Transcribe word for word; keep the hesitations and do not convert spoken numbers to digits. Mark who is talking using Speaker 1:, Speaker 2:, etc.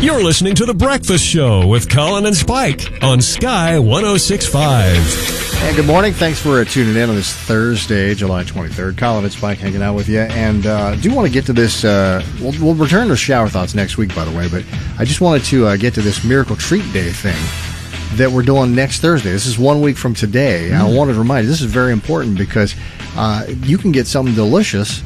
Speaker 1: You're listening to The Breakfast Show with Colin and Spike on Sky one oh six point five.
Speaker 2: And good morning. Thanks for uh, tuning in on this Thursday, July twenty-third. Colin and Spike hanging out with you. And uh, do want to get to this. Uh, we'll, we'll return to Shower Thoughts next week, by the way. But I just wanted to uh, get to this Miracle Treat Day thing that we're doing next Thursday. This is one week from today. Mm. I wanted to remind you, this is very important because uh, you can get something delicious